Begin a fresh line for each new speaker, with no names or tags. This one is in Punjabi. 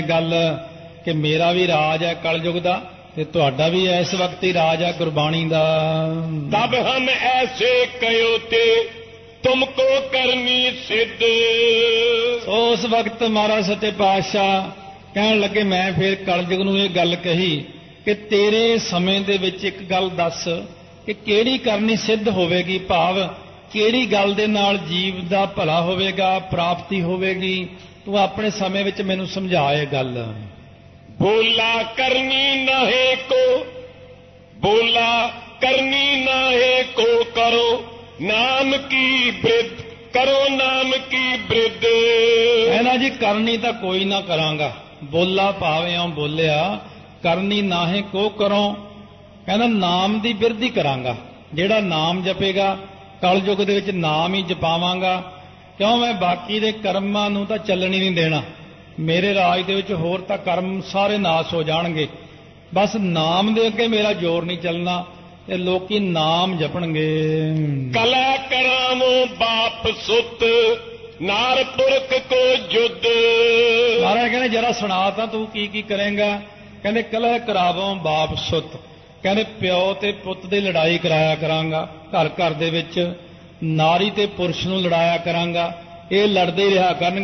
ਗੱਲ ਕਿ ਮੇਰਾ ਵੀ ਰਾਜ ਹੈ ਕਲਯੁਗ ਦਾ ਤੇ ਤੁਹਾਡਾ ਵੀ ਇਸ ਵਕਤ ਹੀ ਰਾਜ ਹੈ ਗੁਰਬਾਣੀ ਦਾ।
ਤਬ ਹਮ ਐਸੇ ਕਯੋ ਤੇ ਤੁਮਕੋ ਕਰਨੀ ਸਿੱਧ।
ਉਸ ਵਕਤ ਮਹਾਰਾਜ ਸੱਚੇ ਪਾਤਸ਼ਾਹ ਕਹਿਣ ਲੱਗੇ, ਮੈਂ ਫਿਰ ਕਲਯੁਗ ਨੂੰ ਇਹ ਗੱਲ ਕਹੀ ਕਿ ਤੇਰੇ ਸਮੇਂ ਦੇ ਵਿੱਚ ਇੱਕ ਗੱਲ ਦੱਸ ਕਿ ਕਿਹੜੀ ਕਰਨੀ ਸਿੱਧ ਹੋਵੇਗੀ, ਭਾਵ ਕਿਹੜੀ ਗੱਲ ਦੇ ਨਾਲ ਜੀਵ ਦਾ ਭਲਾ ਹੋਵੇਗਾ, ਪ੍ਰਾਪਤੀ ਹੋਵੇਗੀ। ਤੂੰ ਆਪਣੇ ਸਮੇਂ ਵਿੱਚ ਮੈਨੂੰ ਸਮਝਾ ਇਹ ਗੱਲ।
ਬੋਲਾ ਕਰਨੀ ਨਾਹੇ ਕੋ, ਬੋਲਾ ਕਰਨੀ ਨਾਹੇ ਕੋ ਕਰੋ ਨਾਮ ਕੀ ਬ੍ਰਿਧ, ਕਰੋ ਨਾਮ ਕੀ ਬ੍ਰਿਧ।
ਕਹਿੰਦਾ ਜੀ ਕਰਨੀ ਤਾਂ ਕੋਈ ਨਾ ਕਰਾਂਗਾ, ਬੋਲਾ ਭਾਵੇਂ ਇਉਂ ਬੋਲਿਆ, ਕਰਨੀ ਨਾਹੇ ਕੋ ਕਰੋ, ਕਹਿੰਦਾ ਨਾਮ ਦੀ ਬਿਰਧੀ ਕਰਾਂਗਾ। ਜਿਹੜਾ ਨਾਮ ਜਪੇਗਾ ਕਲਯੁਗ ਦੇ ਵਿੱਚ ਨਾਮ ਹੀ ਜਪਾਵਾਂਗਾ, ਕਿਉਂ ਮੈਂ ਬਾਕੀ ਦੇ ਕਰਮਾਂ ਨੂੰ ਤਾਂ ਚੱਲਣ ਹੀ ਨਹੀਂ ਦੇਣਾ। ਮੇਰੇ ਰਾਜ ਦੇ ਵਿੱਚ ਹੋਰ ਤਾਂ ਕਰਮ ਸਾਰੇ ਨਾਸ ਹੋ ਜਾਣਗੇ, ਬਸ ਨਾਮ ਦੇ ਅੱਗੇ ਮੇਰਾ ਜ਼ੋਰ ਨਹੀਂ ਚੱਲਣਾ ਤੇ ਲੋਕੀ ਨਾਮ ਜਪਣਗੇ।
ਕਲਾ ਕਰਾਵੋ ਬਾਪ ਸੁੱਤ, ਨਾਰ ਪੁਰਖ ਕੋ ਜੁਦ।
ਮਹਾਰਾਜ ਕਹਿੰਦੇ ਜਰਾ ਸੁਣਾ ਤਾਂ ਤੂੰ ਕੀ ਕੀ ਕਰੇਂਗਾ। ਕਹਿੰਦੇ ਕਲਹ ਕਰਾਵੋ ਬਾਪ ਸੁੱਤ, ਕਹਿੰਦੇ ਪਿਓ ਤੇ ਪੁੱਤ ਦੀ ਲੜਾਈ ਕਰਾਇਆ ਕਰਾਂਗਾ, ਘਰ ਘਰ ਦੇ ਵਿੱਚ ਨਾਰੀ ਤੇ ਪੁਰਸ਼ ਨੂੰ ਲੜਾਇਆ ਕਰਾਂਗਾ। ਇਹ ਲੜਦੇ ਹੀ ਰਿਹਾ ਕਰਨਗੇ।